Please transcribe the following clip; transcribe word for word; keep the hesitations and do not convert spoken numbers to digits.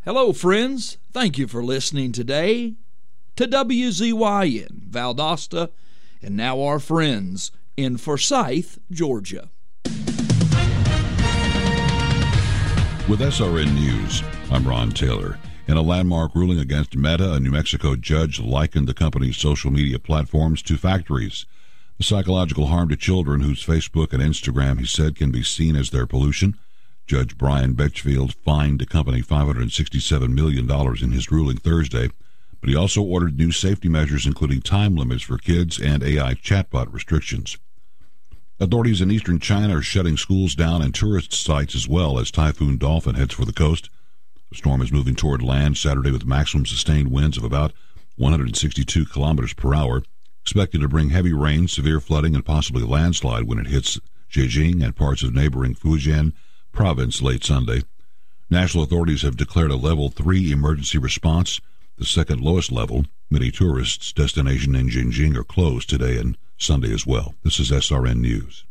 Hello, friends. Thank you for listening today to W Z Y N, Valdosta, and now our friends in Forsyth, Georgia. With S R N News, I'm Ron Taylor. In a landmark ruling against Meta, a New Mexico judge likened the company's social media platforms to factories. The psychological harm to children whose Facebook and Instagram, he said, can be seen as their pollution. Judge Brian Betchfield fined the company five hundred sixty-seven million dollars in his ruling Thursday, but he also ordered new safety measures including time limits for kids and A I chatbot restrictions. Authorities in eastern China are shutting schools down and tourist sites as well as Typhoon Dolphin heads for the coast. The storm is moving toward land Saturday with maximum sustained winds of about one hundred sixty-two kilometers per hour, expected to bring heavy rain, severe flooding, and possibly landslide when it hits Zhejiang and parts of neighboring Fujian province late Sunday. National authorities have declared a level three emergency response, the second lowest level. Many tourists' destinations in Zhejiang are closed today and Sunday as well. This is S R N News.